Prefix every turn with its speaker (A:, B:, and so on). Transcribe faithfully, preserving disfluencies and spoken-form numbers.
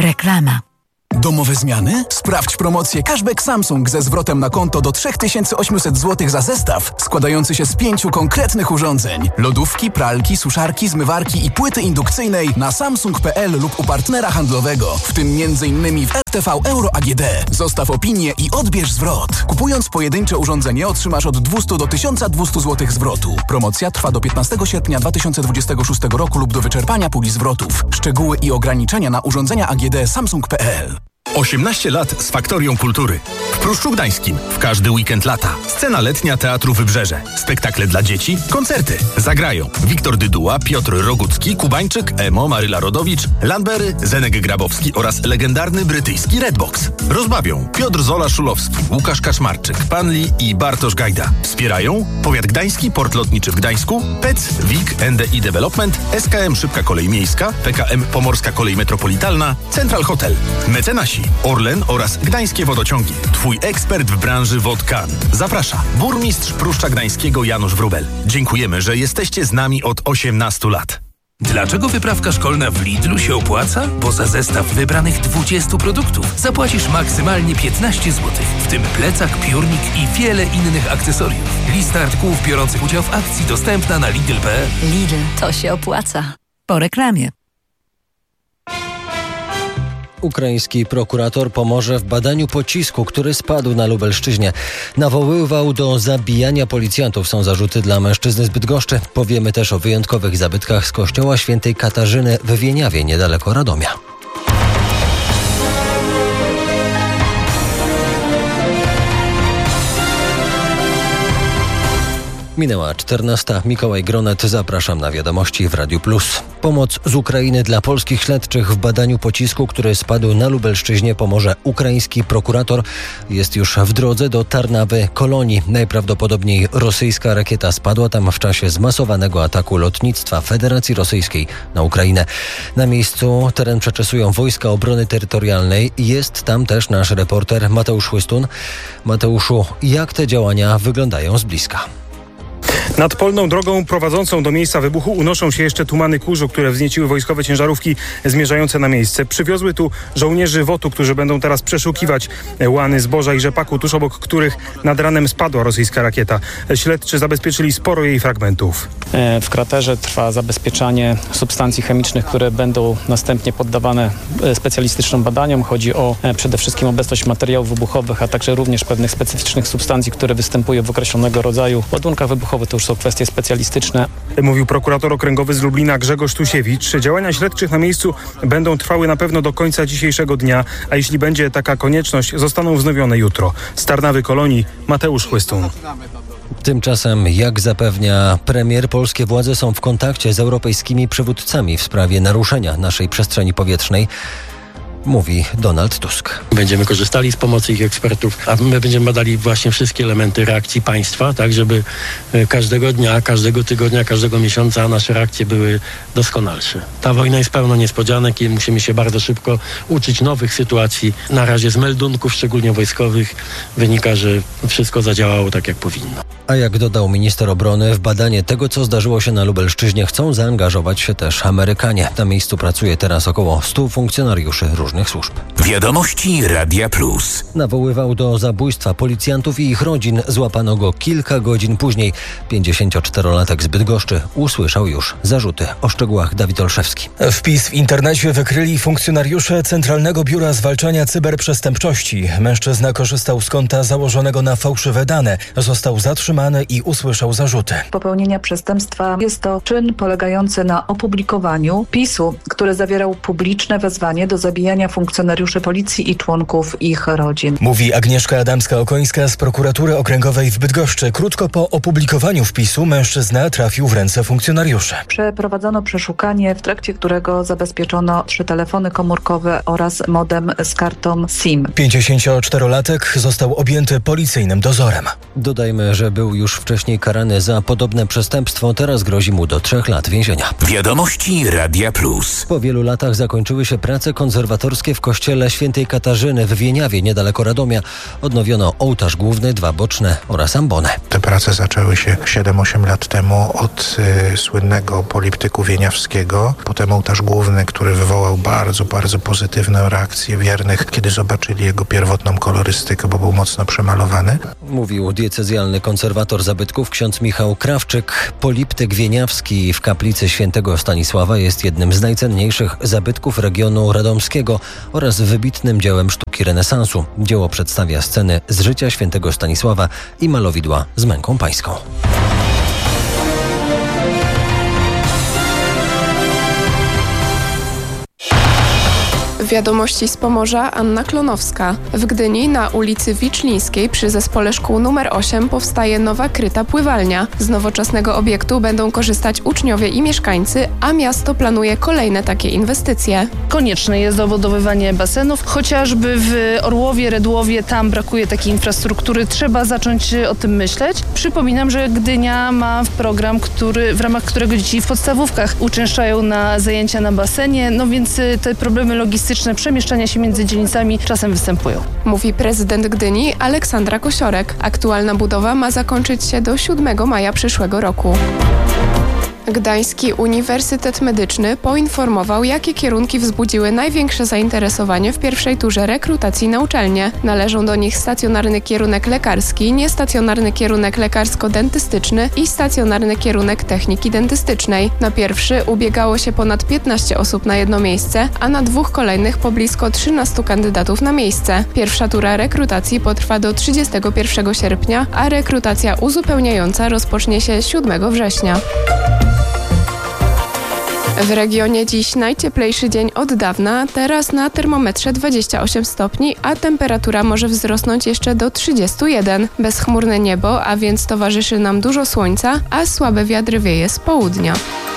A: Reklama.
B: Domowe zmiany? Sprawdź promocję Cashback Samsung ze zwrotem na konto do trzy tysiące osiemset złotych za zestaw składający się z pięciu konkretnych urządzeń. Lodówki, pralki, suszarki, zmywarki i płyty indukcyjnej na samsung kropka p l lub u partnera handlowego, w tym m.in. w R T V Euro A G D. Zostaw opinię i odbierz zwrot. Kupując pojedyncze urządzenie otrzymasz od dwieście do tysiąc dwieście złotych zwrotu. Promocja trwa do piętnastego sierpnia dwa tysiące dwudziestego szóstego roku lub do wyczerpania puli zwrotów. Szczegóły i ograniczenia na urządzenia A G D samsung kropka p l.
C: osiemnaście lat z Faktorią Kultury. W Pruszczu Gdańskim. W każdy weekend lata. Scena letnia Teatru Wybrzeże. Spektakle dla dzieci. Koncerty. Zagrają Wiktor Dyduła, Piotr Rogucki, Kubańczyk, Emo, Maryla Rodowicz, Landbery, Zenek Grabowski oraz legendarny brytyjski Redbox. Rozbawią Piotr Zola-Szulowski, Łukasz Kaczmarczyk, Pan Lee i Bartosz Gajda. Wspierają Powiat Gdański, Port Lotniczy w Gdańsku, P E C, W I K, N D I Development, S K M Szybka Kolej Miejska, P K M Pomorska Kolej Metropolitalna, Central Hotel. Mecenasi Orlen oraz Gdańskie Wodociągi. Twój ekspert w branży wod K A N. Zaprasza burmistrz Pruszcza Gdańskiego Janusz Wróbel. Dziękujemy, że jesteście z nami od osiemnastu lat.
D: Dlaczego wyprawka szkolna w Lidlu się opłaca? Bo za zestaw wybranych dwudziestu produktów zapłacisz maksymalnie piętnaście złotych, w tym plecak, piórnik i wiele innych akcesoriów. Lista artykułów biorących udział w akcji dostępna na lidl kropka p l.
A: Lidl, to się opłaca. Po reklamie.
E: Ukraiński prokurator pomoże w badaniu pocisku, który spadł na Lubelszczyźnie. Nawoływał do zabijania policjantów. Są zarzuty dla mężczyzny z Bydgoszczy. Powiemy też o wyjątkowych zabytkach z kościoła świętej Katarzyny w Wieniawie, niedaleko Radomia. Minęła czternasta. Mikołaj Gronet. Zapraszam na wiadomości w Radiu Plus. Pomoc z Ukrainy dla polskich śledczych w badaniu pocisku, który spadł na Lubelszczyźnie, pomoże ukraiński prokurator. Jest już w drodze do Tarnawy Kolonii. Najprawdopodobniej rosyjska rakieta spadła tam w czasie zmasowanego ataku lotnictwa Federacji Rosyjskiej na Ukrainę. Na miejscu teren przeczesują wojska obrony terytorialnej. Jest tam też nasz reporter Mateusz Chłystun. Mateuszu, jak te działania wyglądają z bliska?
F: Nad polną drogą prowadzącą do miejsca wybuchu unoszą się jeszcze tumany kurzu, które wznieciły wojskowe ciężarówki zmierzające na miejsce. Przywiozły tu żołnierzy wotu, którzy będą teraz przeszukiwać łany zboża i rzepaku, tuż obok których nad ranem spadła rosyjska rakieta. Śledczy zabezpieczyli sporo jej fragmentów.
G: W kraterze trwa zabezpieczanie substancji chemicznych, które będą następnie poddawane specjalistycznym badaniom. Chodzi o przede wszystkim obecność materiałów wybuchowych, a także również pewnych specyficznych substancji, które występują w określonego rodzaju ładunkach wybuchowych. To już są kwestie specjalistyczne.
F: Mówił prokurator okręgowy z Lublina Grzegorz Tusiewicz. Działania śledczych na miejscu będą trwały na pewno do końca dzisiejszego dnia, a jeśli będzie taka konieczność, zostaną wznowione jutro. Z Tarnawy Kolonii Mateusz Chłystun.
E: Tymczasem, jak zapewnia premier, polskie władze są w kontakcie z europejskimi przywódcami w sprawie naruszenia naszej przestrzeni powietrznej. Mówi Donald Tusk.
H: Będziemy korzystali z pomocy ich ekspertów, a my będziemy badali właśnie wszystkie elementy reakcji państwa, tak żeby każdego dnia, każdego tygodnia, każdego miesiąca nasze reakcje były doskonalsze. Ta wojna jest pełna niespodzianek i musimy się bardzo szybko uczyć nowych sytuacji. Na razie z meldunków, szczególnie wojskowych, wynika, że wszystko zadziałało tak, jak powinno.
E: A jak dodał minister obrony, w badanie tego, co zdarzyło się na Lubelszczyźnie, chcą zaangażować się też Amerykanie. Na miejscu pracuje teraz około stu funkcjonariuszy różnych służb.
I: Wiadomości Radia Plus.
E: Nawoływał do zabójstwa policjantów i ich rodzin. Złapano go kilka godzin później. pięćdziesięcioczterolatek z Bydgoszczy usłyszał już zarzuty. O szczegółach Dawid Olszewski.
J: Wpis w internecie wykryli funkcjonariusze Centralnego Biura Zwalczania Cyberprzestępczości. Mężczyzna korzystał z konta założonego na fałszywe dane. Został zatrzymany i usłyszał zarzuty.
K: Popełnienia przestępstwa jest to czyn polegający na opublikowaniu wpisu, który zawierał publiczne wezwanie do zabijania funkcjonariuszy policji i członków ich rodzin.
J: Mówi Agnieszka Adamska-Okońska z Prokuratury Okręgowej w Bydgoszczy. Krótko po opublikowaniu wpisu mężczyzna trafił w ręce funkcjonariuszy.
K: Przeprowadzono przeszukanie, w trakcie którego zabezpieczono trzy telefony komórkowe oraz modem z kartą SIM.
J: pięćdziesięcioczterolatek został objęty policyjnym dozorem.
E: Dodajmy, że był już wcześniej karany za podobne przestępstwo. Teraz grozi mu do trzech lat więzienia.
I: Wiadomości Radia Plus.
E: Po wielu latach zakończyły się prace konserwatorskie w kościele kościele świętej Katarzyny w Wieniawie, niedaleko Radomia. Odnowiono ołtarz główny, dwa boczne oraz ambonę.
L: Te prace zaczęły się siedem osiem lat temu od y, słynnego poliptyku wieniawskiego. Potem ołtarz główny, który wywołał bardzo, bardzo pozytywne reakcje wiernych, kiedy zobaczyli jego pierwotną kolorystykę, bo był mocno przemalowany.
E: Mówił diecezjalny konserwator zabytków ksiądz Michał Krawczyk. Poliptyk wieniawski w kaplicy świętego Stanisława jest jednym z najcenniejszych zabytków regionu radomskiego oraz wybitnym dziełem sztuki renesansu. Dzieło przedstawia sceny z życia świętego Stanisława i malowidła z męką pańską.
M: Wiadomości z Pomorza, Anna Klonowska. W Gdyni na ulicy Wiczlińskiej przy zespole szkół numer osiem powstaje nowa kryta pływalnia. Z nowoczesnego obiektu będą korzystać uczniowie i mieszkańcy, a miasto planuje kolejne takie inwestycje.
N: Konieczne jest dobudowywanie basenów, chociażby w Orłowie, Redłowie, tam brakuje takiej infrastruktury, trzeba zacząć o tym myśleć. Przypominam, że Gdynia ma program, który, w ramach którego dzieci w podstawówkach uczęszczają na zajęcia na basenie, no więc te problemy logistyczne, przemieszczania się między dzielnicami czasem występują.
M: Mówi prezydent Gdyni Aleksandra Kosiorek. Aktualna budowa ma zakończyć się do siódmego maja przyszłego roku. Gdański Uniwersytet Medyczny poinformował, jakie kierunki wzbudziły największe zainteresowanie w pierwszej turze rekrutacji na uczelnię. Należą do nich stacjonarny kierunek lekarski, niestacjonarny kierunek lekarsko-dentystyczny i stacjonarny kierunek techniki dentystycznej. Na pierwszy ubiegało się ponad piętnaście osób na jedno miejsce, a na dwóch kolejnych po blisko trzynastu kandydatów na miejsce. Pierwsza tura rekrutacji potrwa do trzydziestego pierwszego sierpnia, a rekrutacja uzupełniająca rozpocznie się siódmego września. W regionie dziś najcieplejszy dzień od dawna, teraz na termometrze dwadzieścia osiem stopni, a temperatura może wzrosnąć jeszcze do trzydziestu jeden. Bezchmurne niebo, a więc towarzyszy nam dużo słońca, a słabe wiatr wieje z południa.